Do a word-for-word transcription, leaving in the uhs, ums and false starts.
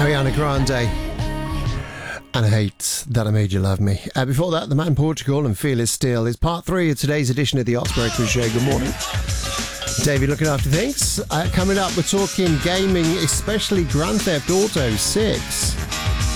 Ariana Grande. And I hate that I made you love me. Uh, before that, The Man Portugal and Feel It Still is part three of today's edition of the Oxbury Crew Show. Good morning. David looking after things. Uh, coming up, we're talking gaming, especially Grand Theft Auto six.